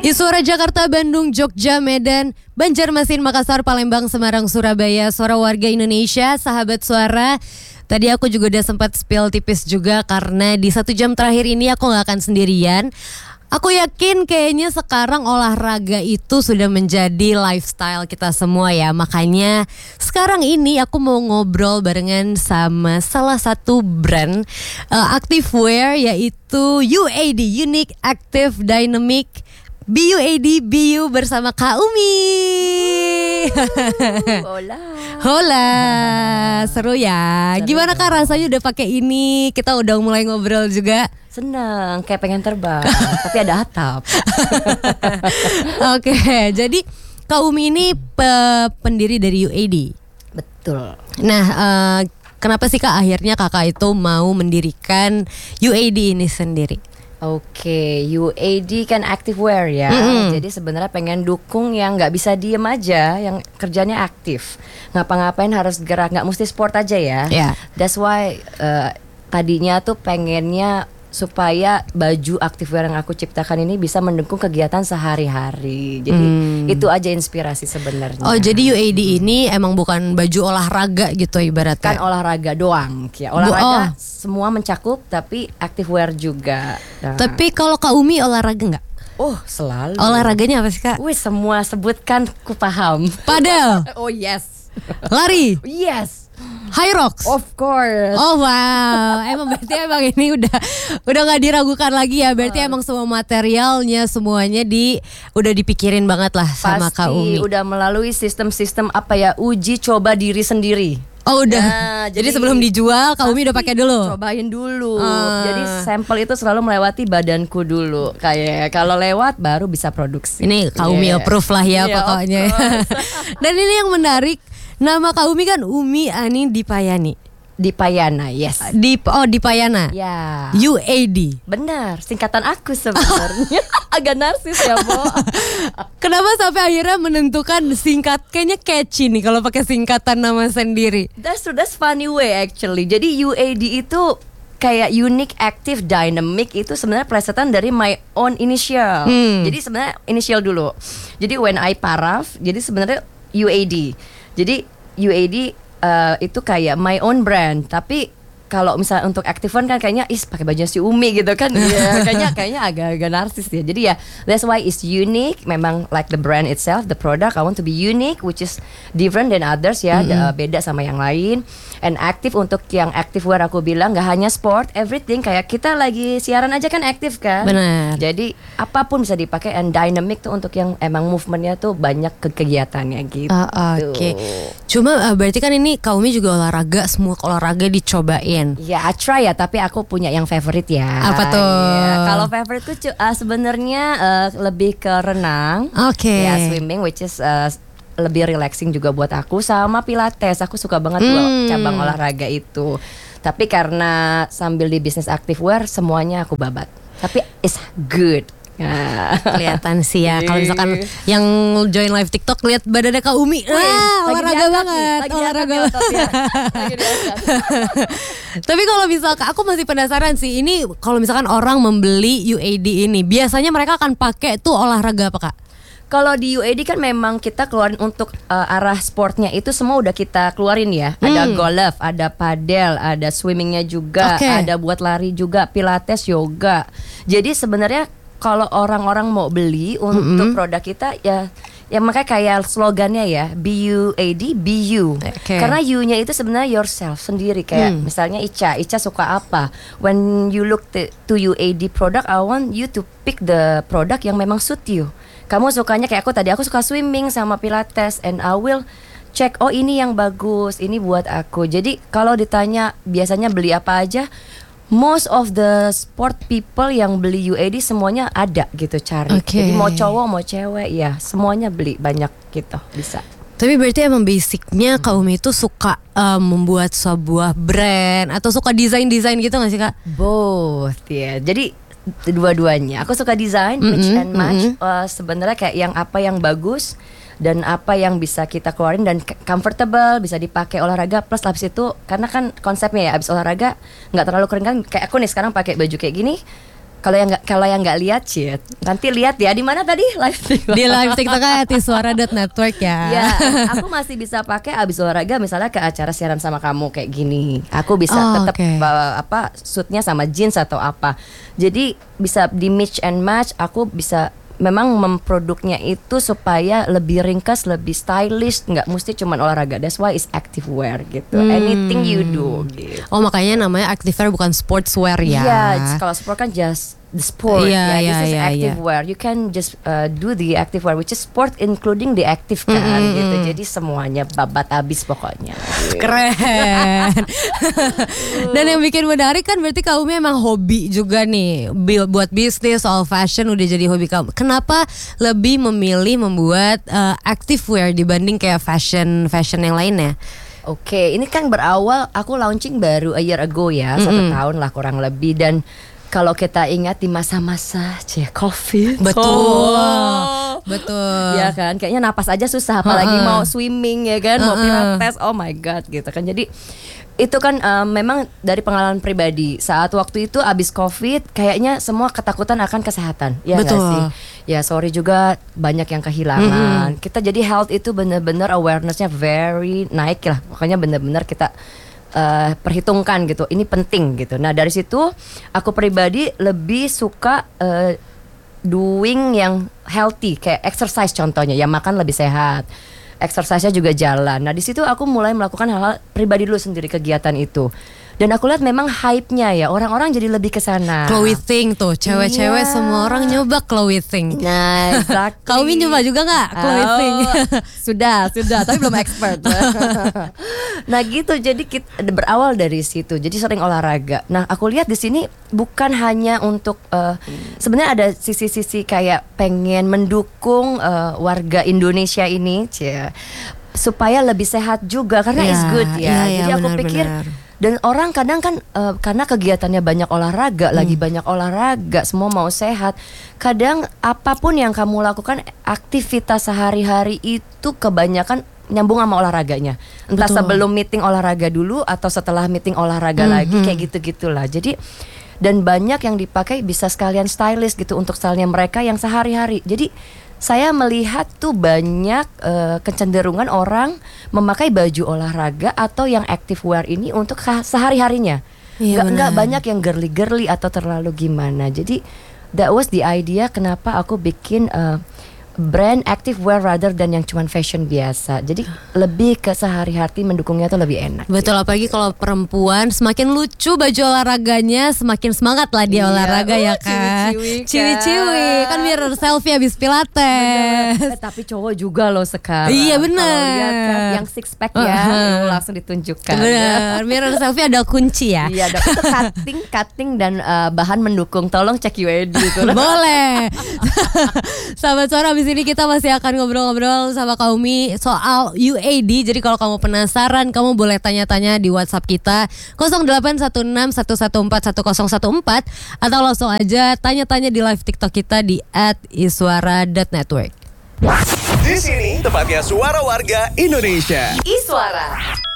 Istora Jakarta, Bandung, Jogja, Medan, Banjarmasin, Makassar, Palembang, Semarang, Surabaya, suara warga Indonesia, sahabat suara. Tadi aku juga udah sempat spill tipis juga karena di 1 jam terakhir ini aku gak akan sendirian. Aku yakin kayaknya sekarang olahraga itu sudah menjadi lifestyle kita semua ya. Makanya sekarang ini aku mau ngobrol barengan sama salah satu brand activewear yaitu UAD, Unique Active Dynamic BUAD BU bersama Kak Umi. Hola. Hola, seru ya. Gimana Kak rasanya udah pakai ini? Kita udah mulai ngobrol juga. Seneng, kayak pengen terbang, tapi ada atap. Oke, jadi Kak Umi ini pendiri dari UAD. Betul. Nah, kenapa sih Kak akhirnya kakak itu mau mendirikan UAD ini sendiri? Oke, UAD kan activewear ya. Jadi sebenarnya pengen dukung yang nggak bisa diem aja, yang kerjanya aktif. Ngapa-ngapain harus gerak, nggak mesti sport aja ya. Yeah. That's why tadinya tuh pengennya supaya baju activewear yang aku ciptakan ini bisa mendukung kegiatan sehari-hari. Jadi itu aja inspirasi sebenarnya. Oh, jadi UAD ini emang bukan baju olahraga gitu ibaratnya? Kan olahraga doang ya. Olahraga semua mencakup, tapi activewear juga. Nah. Tapi kalau Kak Umi olahraga nggak? Oh, selalu. Olahraganya apa sih Kak? Wih, semua sebutkan ku paham. Padel. Oh yes. Lari. Yes. High rocks. Of course. Oh wow, berarti emang ini udah nggak diragukan lagi ya. Berarti emang semua materialnya semuanya udah dipikirin banget lah sama Kak Umi. Pasti udah melalui sistem-sistem uji coba diri sendiri. Oh udah. Nah, jadi sebelum dijual Kak Umi udah pakai dulu. Cobain dulu. Jadi sampel itu selalu melewati badanku dulu. Kayak kalau lewat baru bisa produksi. Ini Kak Umi approve lah ya pokoknya. Dan ini yang menarik. Nama Kak Umi kan Umi Ani Dipayani. Dipayana, yes. Dipayana. Ya. UAD. Benar, singkatan aku sebenarnya. Agak narsis ya, Bo. Kenapa sampai akhirnya menentukan kayaknya catchy nih kalau pakai singkatan nama sendiri. That's funny way actually. Jadi UAD itu kayak Unique Active Dynamic itu sebenarnya plesetan dari my own initial. Jadi sebenarnya initial dulu. Jadi when I paraf, jadi sebenarnya UAD. Jadi UAD itu kayak my own brand, tapi kalau misalnya untuk activewear kan kayaknya pakai baju si Umi gitu kan. Ya, kayaknya agak-agak narsis ya. Jadi ya that's why it's unique. Memang like the brand itself, the product I want to be unique, which is different than others ya. Beda sama yang lain. And active, untuk yang activewear aku bilang nggak hanya sport, everything. Kayak kita lagi siaran aja kan aktif kan. Benar. Jadi apapun bisa dipakai. And dynamic tuh untuk yang emang movementnya tuh banyak kegiatannya gitu. Oke. Cuma berarti kan ini Kak Umi juga olahraga, semua olahraga dicobain. Ya, I try ya, tapi aku punya yang favorite ya. Apa tuh? Ya, kalau favoriteku sebenarnya lebih ke renang. Oke. Ya, swimming, which is lebih relaxing juga buat aku, sama pilates. Aku suka banget cabang olahraga itu. Tapi karena sambil di bisnis activewear semuanya aku babat. Tapi it's good. Kelihatan sih ya. Kalau misalkan yang join live TikTok lihat badannya Kak Umi, olahraga banget, olahraga banget. Tapi kalau misalkan aku masih penasaran sih, ini kalau misalkan orang membeli UAD ini, biasanya mereka akan pakai tuh olahraga apa Kak? Kalau di UAD kan memang kita keluarin untuk arah sportnya itu semua udah kita keluarin ya. Ada golf, ada padel, ada swimmingnya juga, ada buat lari juga, pilates, yoga. Jadi sebenarnya kalau orang-orang mau beli untuk produk kita ya makanya kayak slogannya ya, BUAD, BU. Karena U-nya itu sebenarnya yourself sendiri. Kayak misalnya Ica suka apa? When you look to UAD product, I want you to pick the product yang memang suit you. Kamu sukanya kayak aku suka swimming sama pilates, and I will check, oh ini yang bagus, ini buat aku. Jadi kalau ditanya biasanya beli apa aja, most of the sport people yang beli UAD semuanya ada gitu cari. Jadi mau cowok mau cewek ya semuanya beli banyak gitu bisa. Tapi berarti emang basicnya Kak Umi itu suka membuat sebuah brand atau suka desain gitu gak sih Kak? Both ya. Jadi dua-duanya. Aku suka desain, mix and match. Sebenarnya kayak apa yang bagus dan apa yang bisa kita keluarin dan comfortable, bisa dipakai olahraga. Plus habis itu karena kan konsepnya ya abis olahraga nggak terlalu kering kan. Kayak aku nih sekarang pakai baju kayak gini, Kalau yang nggak lihat Cid, nanti lihat ya di mana tadi live TikTok. Di live TikToknya @iswara.network ya. Ya, aku masih bisa pakai abis olahraga misalnya ke acara siaran sama kamu kayak gini. Aku bisa tetap suitnya sama jeans atau apa. Jadi bisa di mix and match. Aku bisa memang memproduknya itu supaya lebih ringkas, lebih stylish, nggak mesti cuman olahraga. That's why it's active wear gitu. Anything you do gitu. Oh, makanya namanya active wear bukan sportswear ya. Iya, kalau sport kan just the sport. This is active wear. You can just do the active wear, which is sport including the active kan gitu. Jadi semuanya babat abis pokoknya. Keren. Dan yang bikin menarik kan berarti kamu memang hobi juga nih, buat bisnis, soal fashion udah jadi hobi kamu. Kenapa lebih memilih membuat active wear dibanding kayak fashion yang lainnya? Oke, ini kan berawal aku launching baru a year ago ya, 1 tahun lah kurang lebih. Dan kalau kita ingat di masa-masa COVID, betul, ya kan, kayaknya napas aja susah, apalagi mau swimming ya kan, mau pilates, oh my god gitu kan. Jadi itu kan memang dari pengalaman pribadi. Saat waktu itu abis COVID, kayaknya semua ketakutan akan kesehatan, ya nggak sih? Ya sorry juga banyak yang kehilangan. Kita jadi health itu benar-benar awarenessnya very naik lah, makanya benar-benar kita perhitungkan gitu, ini penting gitu. Nah dari situ aku pribadi lebih suka doing yang healthy, kayak exercise contohnya, ya makan lebih sehat, exercise-nya juga jalan. Nah di situ aku mulai melakukan hal-hal pribadi dulu sendiri, kegiatan itu. Dan aku lihat memang hype-nya ya, orang-orang jadi lebih ke sana. Clothing tuh, cewek-cewek semua orang nyoba clothing. Nah, exactly. Kau nyoba juga nggak clothing? Sudah, tapi belum expert. Nah gitu, jadi kita berawal dari situ. Jadi sering olahraga. Nah aku lihat di sini bukan hanya untuk sebenarnya ada sisi-sisi kayak pengen mendukung warga Indonesia ini, supaya lebih sehat juga karena it's good ya. Jadi aku pikir. Dan orang kadang kan karena kegiatannya banyak olahraga, lagi banyak olahraga, semua mau sehat. Kadang apapun yang kamu lakukan, aktivitas sehari-hari itu kebanyakan nyambung sama olahraganya. Entah sebelum meeting olahraga dulu atau setelah meeting olahraga lagi, kayak gitu-gitulah. Jadi dan banyak yang dipakai bisa sekalian stylish gitu untuk stylenya mereka yang sehari-hari. Jadi saya melihat tuh banyak kecenderungan orang memakai baju olahraga atau yang active wear ini untuk sehari-harinya. Nggak banyak yang girly-girly atau terlalu gimana. Jadi that was the idea kenapa aku bikin brand active wear rather than yang cuman fashion biasa. Jadi lebih ke sehari-hari, mendukungnya tuh lebih enak. Betul, apalagi kalau perempuan semakin lucu baju olahraganya, semakin semangat lah dia olahraga ya kan. Ciwi-ciwi kan mirror selfie habis pilates. Tapi cowok juga loh sekarang. Iya benar. Kalau lihat kan yang six pack ya, langsung ditunjukkan. Benar, mirror selfie ada kunci ya. Iya, ada itu cutting dan bahan mendukung. Tolong cek UAD itu. Boleh. Sahabat Suara, abis ini kita masih akan ngobrol-ngobrol sama Kaumi soal UAD. Jadi kalau kamu penasaran, kamu boleh tanya-tanya di WhatsApp kita 0816114114 atau langsung aja tanya-tanya di live TikTok kita di @iswara.network. Di sini tempatnya suara warga Indonesia. Iswara.